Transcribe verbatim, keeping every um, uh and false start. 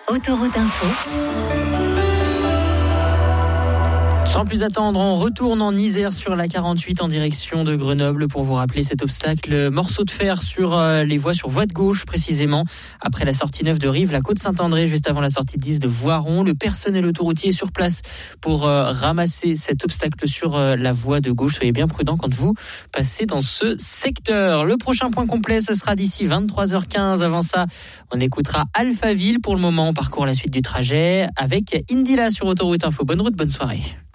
Autoroute Info. Sans plus attendre, on retourne en Isère sur la quarante-huit en direction de Grenoble pour vous rappeler cet obstacle. Morceau de fer sur les voies, sur voie de gauche précisément. Après la sortie neuve de Rive, la Côte-Saint-André, juste avant la sortie dix de Voiron. Le personnel autoroutier est sur place pour euh, ramasser cet obstacle sur euh, la voie de gauche. Soyez bien prudents quand vous passez dans ce secteur. Le prochain point complet, ce sera d'ici vingt-trois heures quinze. Avant ça, on écoutera Alphaville. Pour le moment, on parcourt la suite du trajet avec Indila sur Autoroute Info. Bonne route, bonne soirée.